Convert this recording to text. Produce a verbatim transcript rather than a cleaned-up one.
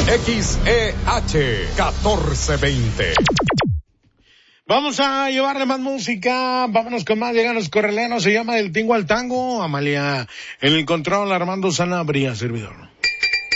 X E H catorce veinte. Vamos a llevarle más música, vámonos con más, llegan los correlenos, se llama Del Tingo al Tango, Amalia en el control, Armando Sanabria, servidor.